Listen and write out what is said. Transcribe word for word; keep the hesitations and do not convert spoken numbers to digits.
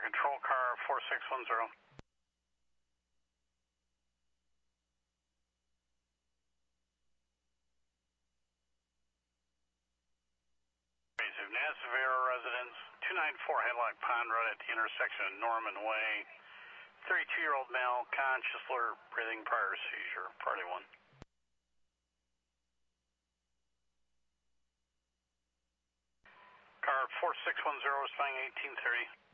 control, car four six one zero. Nazavera residence, two ninety-four Headlock Pond Road at the intersection of Norman Way. thirty-two-year-old male, conscious, alert, breathing prior to seizure. Party one. Car four six one zero, responding eighteen thirty.